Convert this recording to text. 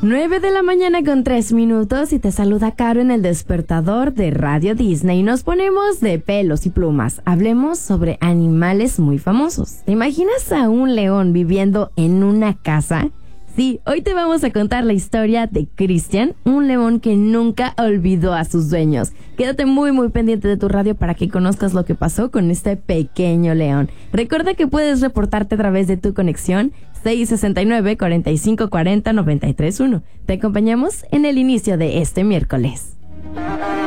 9 de la mañana con 3 minutos y te saluda Caro en el despertador de Radio Disney. Nos ponemos de pelos y plumas. Hablemos sobre animales muy famosos. ¿Te imaginas a un león viviendo en una casa? Sí, hoy te vamos a contar la historia de Christian, un león que nunca olvidó a sus dueños. Quédate muy pendiente de tu radio para que conozcas lo que pasó con este pequeño león. Recuerda que puedes reportarte a través de tu conexión 669-4540-931. Te acompañamos en el inicio de este miércoles.